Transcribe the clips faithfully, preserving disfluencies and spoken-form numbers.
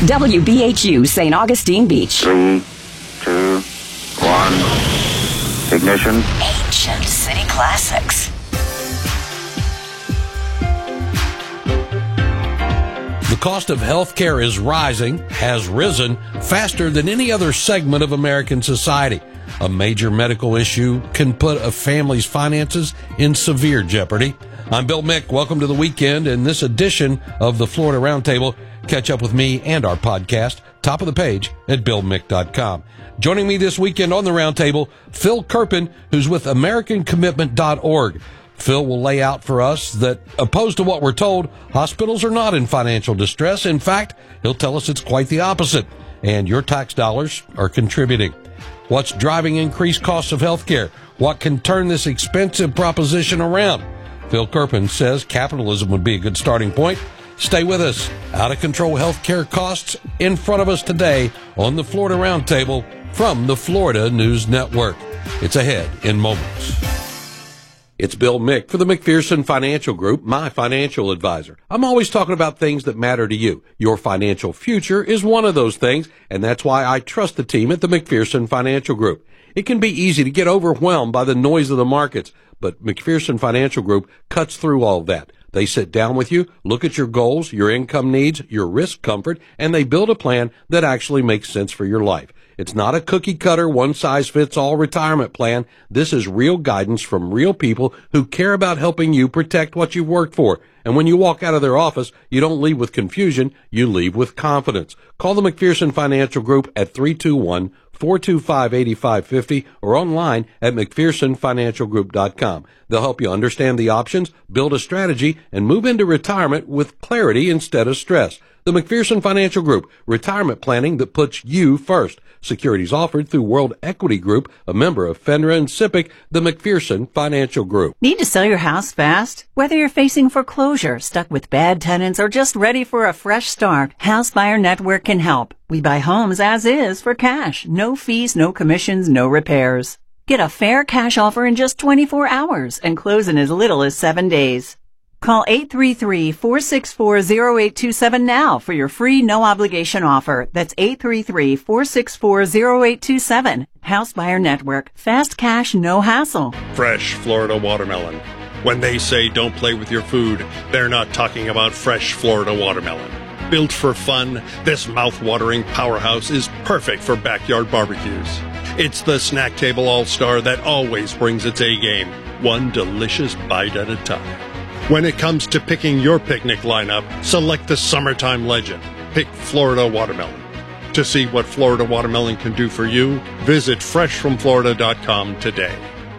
W B H U, Saint Augustine Beach. Three, two, one. Ignition. Ancient City Classics. The cost of health care is rising, has risen faster than any other segment of American society. A major medical issue can put a family's finances in severe jeopardy. I'm Bill Mick. Welcome to the weekend. In this edition of the Florida Roundtable, catch up with me and our podcast, top of the page at bill mick dot com. Joining me this weekend on the Roundtable, Phil Kerpen, who's with American Commitment dot org. Phil will lay out for us that, opposed to what we're told, hospitals are not in financial distress. In fact, he'll tell us it's quite the opposite, and your tax dollars are contributing. What's driving increased costs of health care? What can turn this expensive proposition around? Phil Kerpen says capitalism would be a good starting point. Stay with us. Out of control health care costs in front of us today on the Florida Roundtable from the Florida News Network. It's ahead in moments. It's Bill Mick for the McPherson Financial Group, my financial advisor. I'm always talking about things that matter to you. Your financial future is one of those things, and that's why I trust the team at the McPherson Financial Group. It can be easy to get overwhelmed by the noise of the markets, but McPherson Financial Group cuts through all of that. They sit down with you, look at your goals, your income needs, your risk comfort, and they build a plan that actually makes sense for your life. It's not a cookie-cutter, one-size-fits-all retirement plan. This is real guidance from real people who care about helping you protect what you've worked for. And when you walk out of their office, you don't leave with confusion, you leave with confidence. Call the McPherson Financial Group at three two one, four two five, eight five five zero or online at mcpherson financial group dot com. They'll help you understand the options, build a strategy, and move into retirement with clarity instead of stress. The McPherson Financial Group, retirement planning that puts you first. Securities offered through World Equity Group, a member of FINRA and SIPC, the McPherson Financial Group. Need to sell your house fast? Whether you're facing foreclosure, stuck with bad tenants, or just ready for a fresh start, House Buyer Network can help. We buy homes as is for cash. No fees, no commissions, no repairs. Get a fair cash offer in just twenty-four hours and close in as little as seven days. Call eight three three, four six four, zero eight two seven now for your free no-obligation offer. That's eight three three, four six four, zero eight two seven. House Buyer Network. Fast cash, no hassle. Fresh Florida watermelon. When they say don't play with your food, they're not talking about fresh Florida watermelon. Built for fun, this mouth-watering powerhouse is perfect for backyard barbecues. It's the snack table all-star that always brings its A-game, one delicious bite at a time. When it comes to picking your picnic lineup, select the summertime legend. Pick Florida watermelon. To see what Florida watermelon can do for you, visit fresh from florida dot com today.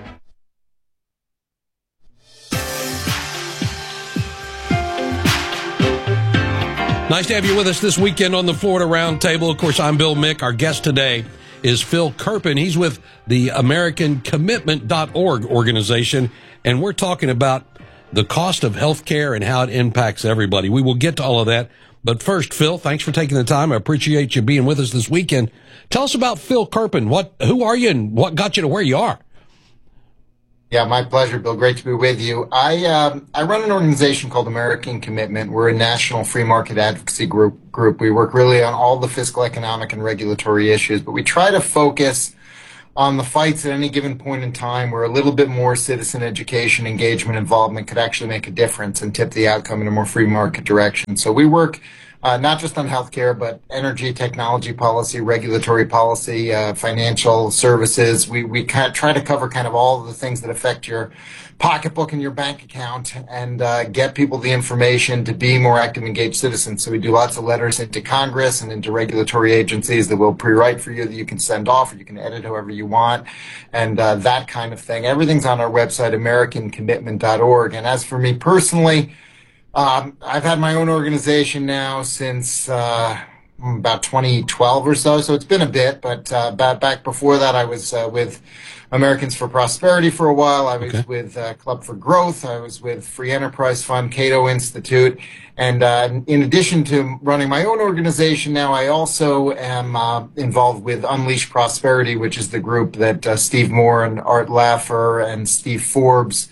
Nice to have you with us this weekend on the Florida Roundtable. Of course, I'm Bill Mick. Our guest today is Phil Kerpen. He's with the American Commitment dot org organization, and we're talking about the cost of health care and how it impacts everybody. We will get to all of that. But first, Phil, thanks for taking the time. I appreciate you being with us this weekend. Tell us about Phil Kerpen. What, who are you and what got you to where you are? Yeah, my pleasure, Bill. Great to be with you. I um, I run an organization called American Commitment. We're a national free market advocacy group. Group. We work really on all the fiscal, economic, and regulatory issues, but we try to focus on the fights at any given point in time where a little bit more citizen education, engagement, involvement could actually make a difference and tip the outcome in a more free market direction. So we work uh, not just on healthcare, but energy, technology policy, regulatory policy, uh, financial services. We we kind of try to cover kind of all of the things that affect your pocketbook and your bank account and uh, get people the information to be more active, engaged citizens. So we do lots of letters into Congress and into regulatory agencies that will pre-write for you that you can send off or you can edit however you want and uh, that kind of thing. Everything's on our website, American Commitment dot org. And as for me personally, um, I've had my own organization now since uh, about twenty twelve or so, so it's been a bit, but uh, back, back before that I was uh, with Americans for Prosperity for a while. I was okay. with uh, Club for Growth. I was with Free Enterprise Fund, Cato Institute. And uh, in addition to running my own organization now, I also am uh, involved with Unleash Prosperity, which is the group that uh, Steve Moore and Art Laffer and Steve Forbes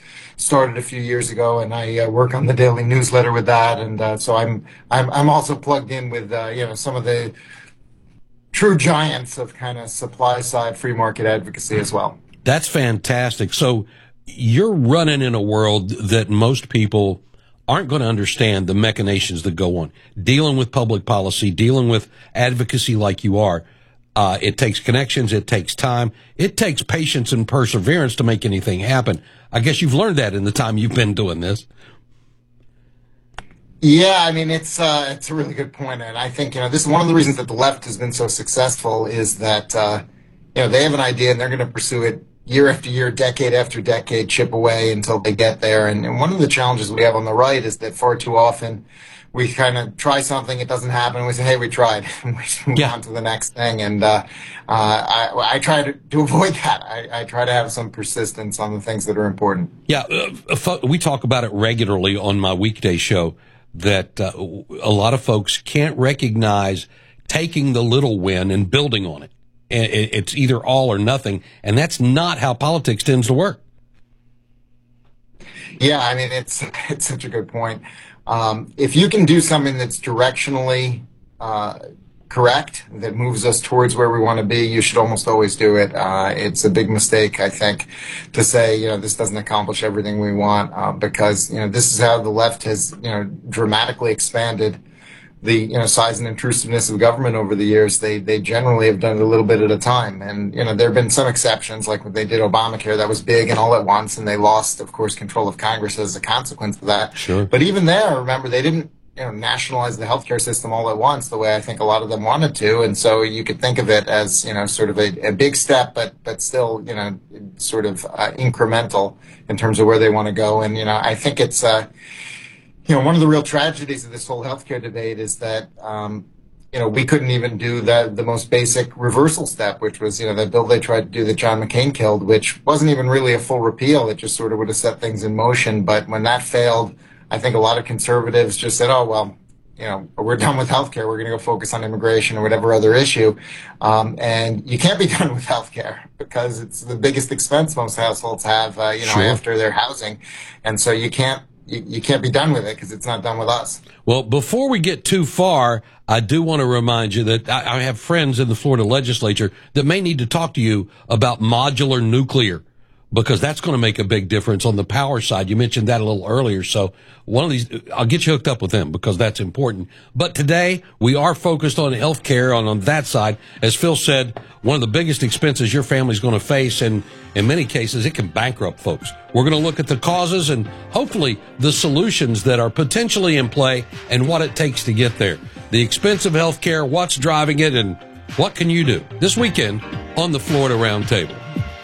started a few years ago, and I uh, work on the daily newsletter with that, and uh, so I'm I'm I'm also plugged in with uh, you know some of the true giants of kind of supply side free market advocacy as well. That's fantastic. So you're running in a world that most people aren't going to understand the machinations that go on. Dealing with public policy, dealing with advocacy like you are, uh, it takes connections, it takes time, it takes patience and perseverance to make anything happen. I guess you've learned that in the time you've been doing this. Yeah, I mean, it's uh, it's a really good point, and I think, you know, this is one of the reasons that the left has been so successful is that, uh, you know, they have an idea and they're going to pursue it year after year, decade after decade, chip away until they get there. And, and one of the challenges we have on the right is that far too often we kind of try something, it doesn't happen, and we say, hey, we tried, and we move yeah. on to the next thing. And uh, uh, I, I try to, to avoid that. I, I try to have some persistence on the things that are important. Yeah, uh, we talk about it regularly on my weekday show, that uh, a lot of folks can't recognize taking the little win and building on it. It's either all or nothing, and that's not how politics tends to work. Yeah, I mean, it's it's such a good point. Um, if you can do something that's directionally uh, correct, that moves us towards where we want to be, you should almost always do it. Uh, it's a big mistake, I think, to say, you know, this doesn't accomplish everything we want, uh, because, you know, this is how the left has, you know, dramatically expanded the, you know, size and intrusiveness of government over the years. They they generally have done it a little bit at a time. And, you know, there have been some exceptions, like when they did Obamacare, that was big and all at once, and they lost, of course, control of Congress as a consequence of that. Sure. But even there, remember, they didn't, you know, nationalize the healthcare system all at once the way I think a lot of them wanted to. And so you could think of it as, you know, sort of a, a big step, but but still, you know, sort of uh, incremental in terms of where they want to go. And, you know, I think it's, uh, you know, one of the real tragedies of this whole healthcare debate is that, um, you know, we couldn't even do the, the most basic reversal step, which was, you know, that bill they tried to do that John McCain killed, which wasn't even really a full repeal. It just sort of would have set things in motion. But when that failed, I think a lot of conservatives just said, oh, well, you know, we're done with healthcare. We're going to go focus on immigration or whatever other issue. Um, and you can't be done with healthcare because it's the biggest expense most households have, uh, you know, sure. after their housing. And so you can't, You, you can't be done with it because it's not done with us. Well, before we get too far, I do want to remind you that I, I have friends in the Florida legislature that may need to talk to you about modular nuclear, because that's going to make a big difference on the power side. You mentioned that a little earlier. So one of these, I'll get you hooked up with them because that's important. But today we are focused on health care on, on that side. As Phil said, one of the biggest expenses your family's going to face, and in many cases it can bankrupt folks. We're going to look at the causes and hopefully the solutions that are potentially in play and what it takes to get there. The expense of health care, what's driving it, and what can you do this weekend on the Florida Roundtable.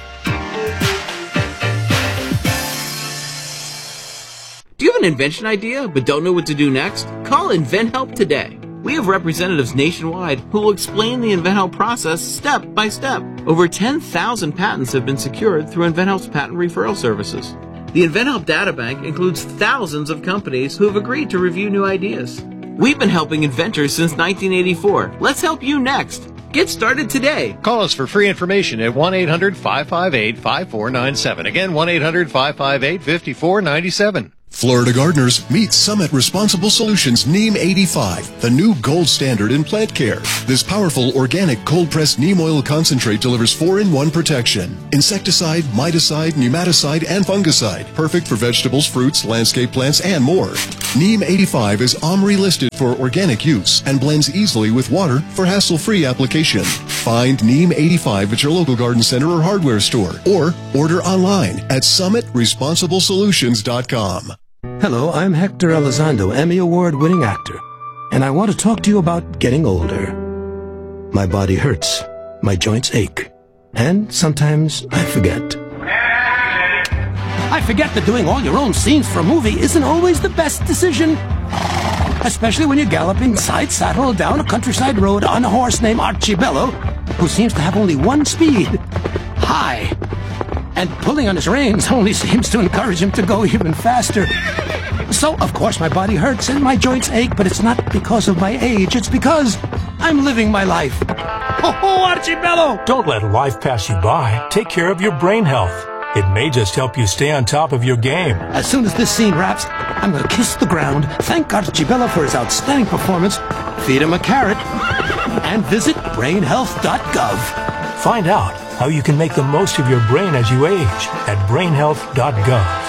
Do you have an invention idea but don't know what to do next? Call InventHelp today. We have representatives nationwide who will explain the InventHelp process step by step. Over ten thousand patents have been secured through InventHelp's patent referral services. The InventHelp databank includes thousands of companies who have agreed to review new ideas. We've been helping inventors since nineteen eighty-four. Let's help you next. Get started today. Call us for free information at one eight hundred five five eight five four nine seven. Again, one eight hundred five five eight five four nine seven. Florida gardeners, meet Summit Responsible Solutions Neem eighty-five, the new gold standard in plant care. This powerful organic cold-pressed neem oil concentrate delivers four in one protection. Insecticide, miticide, nematicide, and fungicide. Perfect for vegetables, fruits, landscape plants, and more. Neem eighty-five is O M R I listed for organic use and blends easily with water for hassle-free application. Find Neem eighty-five at your local garden center or hardware store, or order online at summit responsible solutions dot com. Hello, I'm Hector Elizondo, Emmy Award-winning actor, and I want to talk to you about getting older. My body hurts, my joints ache, and sometimes I forget. I forget that doing all your own scenes for a movie isn't always the best decision. Especially when you're galloping side-saddle down a countryside road on a horse named Archibello, who seems to have only one speed, high. And pulling on his reins only seems to encourage him to go even faster. So, of course, my body hurts and my joints ache, but it's not because of my age. It's because I'm living my life. Ho ho, Archibello! Don't let life pass you by. Take care of your brain health. It may just help you stay on top of your game. As soon as this scene wraps, I'm going to kiss the ground, thank Archibello for his outstanding performance, feed him a carrot, and visit brain health dot gov. Find out how you can make the most of your brain as you age at brain health dot gov.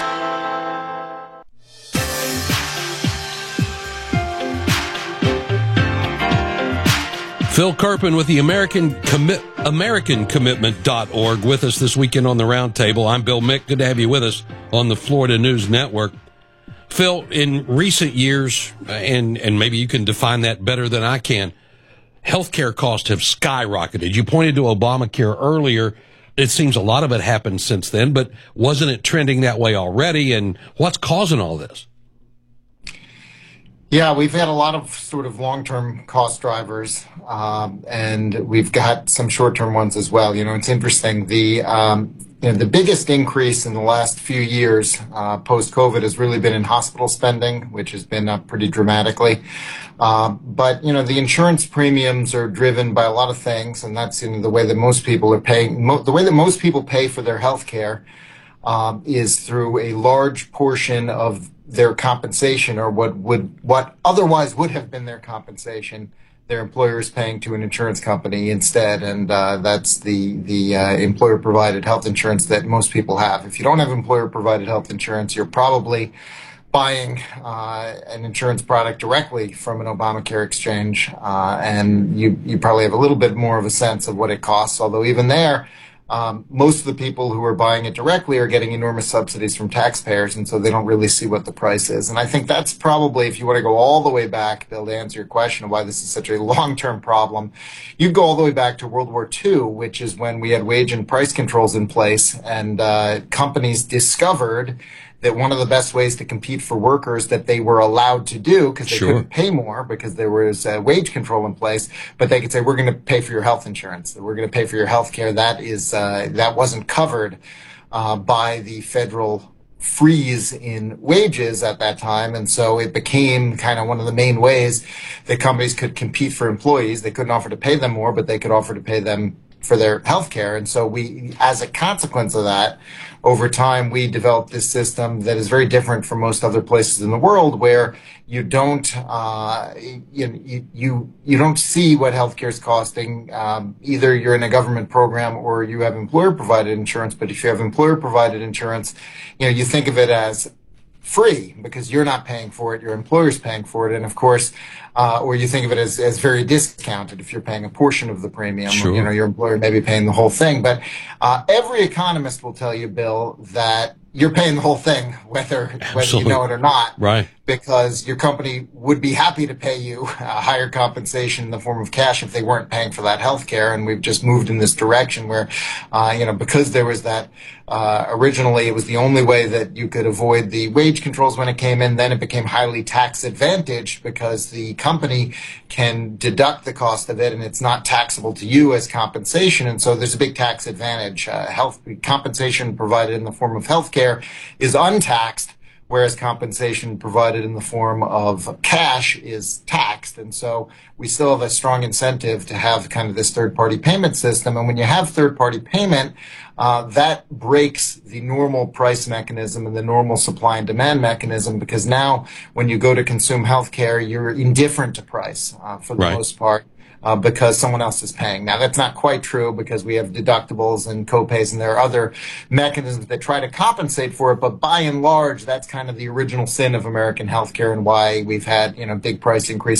Phil Kerpen with the American Commit American Commitment dot org with us this weekend on the Roundtable. I'm Bill Mick. Good to have you with us on the Florida News Network. Phil, in recent years, and, and maybe you can define that better than I can, healthcare costs have skyrocketed. You pointed to Obamacare earlier. It seems a lot of it happened since then, but wasn't it trending that way already? And what's causing all this? Yeah, we've had a lot of sort of long-term cost drivers, um, and we've got some short-term ones as well. You know, it's interesting. The um, you know, the biggest increase in the last few years uh, post-COVID has really been in hospital spending, which has been up pretty dramatically. Uh, but, you know, the insurance premiums are driven by a lot of things, and that's you know, the way that most people are paying. Mo- the way that most people pay for their health care um, is through a large portion of their compensation, or what would what otherwise would have been their compensation, their employer is paying to an insurance company instead, and uh, that's the the uh, employer-provided health insurance that most people have. If you don't have employer-provided health insurance, you're probably buying uh, an insurance product directly from an Obamacare exchange, uh, and you you probably have a little bit more of a sense of what it costs. Although even there, Um, most of the people who are buying it directly are getting enormous subsidies from taxpayers, and so they don't really see what the price is. And I think that's probably, if you want to go all the way back, Bill, to answer your question of why this is such a long-term problem, you go all the way back to World War Two, which is when we had wage and price controls in place, and uh, companies discovered that one of the best ways to compete for workers that they were allowed to do, because they Sure. couldn't pay more because there was uh, wage control in place, but they could say, we're going to pay for your health insurance, we're going to pay for your health care. That is, uh, that wasn't covered uh, by the federal freeze in wages at that time. And so it became kind of one of the main ways that companies could compete for employees. They couldn't offer to pay them more, but they could offer to pay them for their health care. And so we, as a consequence of that, over time, we developed this system that is very different from most other places in the world, where you don't, uh, you, you, you don't see what healthcare is costing. Um, either you're in a government program or you have employer-provided insurance. But if you have employer-provided insurance, you know, you think of it as free because you're not paying for it, your employer's paying for it. And of course, uh, or you think of it as, as very discounted if you're paying a portion of the premium. Sure. You know, your employer may be paying the whole thing. But uh, every economist will tell you, Bill, that you're paying the whole thing, whether whether you know it or not. Right. Because your company would be happy to pay you a higher compensation in the form of cash if they weren't paying for that health care. And we've just moved in this direction where, uh, you know, because there was that, uh, originally it was the only way that you could avoid the wage controls when it came in. Then it became highly tax advantaged because the company can deduct the cost of it and it's not taxable to you as compensation. And so there's a big tax advantage. Uh, health compensation provided in the form of health care is untaxed, whereas compensation provided in the form of cash is taxed. And so we still have a strong incentive to have kind of this third-party payment system. And when you have third-party payment, uh, that breaks the normal price mechanism and the normal supply and demand mechanism, because now when you go to consume health care, you're indifferent to price uh, for the Right. most part. Uh, because someone else is paying. Now, that's not quite true because we have deductibles and copays, and there are other mechanisms that try to compensate for it. But by and large, that's kind of the original sin of American healthcare and why we've had, you know, big price increases